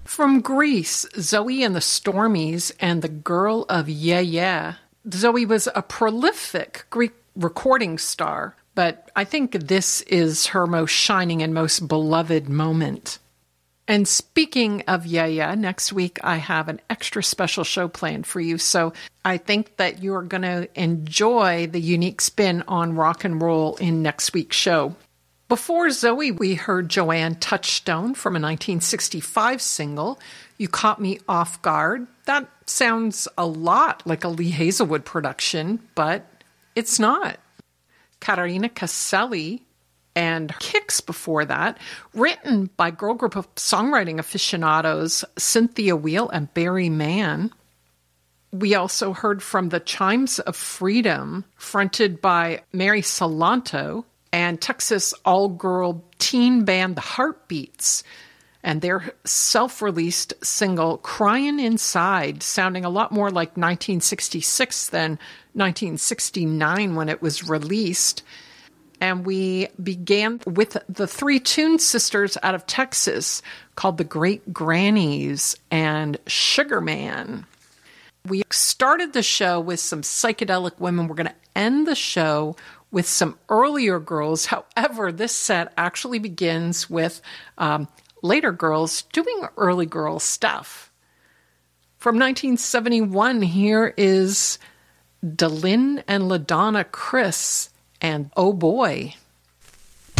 From Greece, Zoe and the Stormies and the Girl of Yeah Yeah. Zoe was a prolific Greek recording star, but I think this is her most shining and most beloved moment. And speaking of Yeah Yeah, next week I have an extra special show planned for you, so I think that you're going to enjoy the unique spin on rock and roll in next week's show. Before Zoe, we heard Joanne Touchstone from a 1965 single, You Caught Me Off Guard. That sounds a lot like a Lee Hazelwood production, but it's not. Caterina Caselli and Kicks before that, written by girl group of songwriting aficionados Cynthia Weil and Barry Mann. We also heard from the Chimes of Freedom, fronted by Mary Salanto, and Texas all-girl teen band The Heartbeats, and their self-released single Crying Inside, sounding a lot more like 1966 than 1969 when it was released. And we began with the three Tune sisters out of Texas called the Great Grannies and Sugar Man. We started the show with some psychedelic women. We're going to end the show with some earlier girls. However, this set actually begins with later girls doing early girl stuff. From 1971, here is DeLynn and LaDonna Chris and Oh Boy.